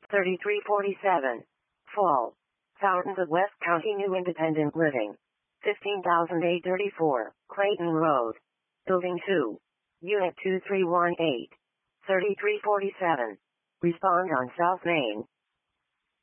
3347. Fall. Fountains of West County New Independent Living. 15,834, Clayton Road. Building 2. Unit 2318. 3347. Respond on South Main.